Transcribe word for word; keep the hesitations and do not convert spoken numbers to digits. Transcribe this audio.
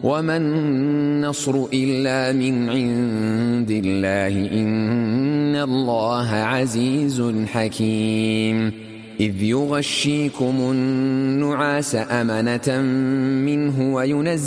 وما النصر إلا من عند الله إن الله عزيز حكيم إذ يغشيكم النعاس أمنة منه وينزل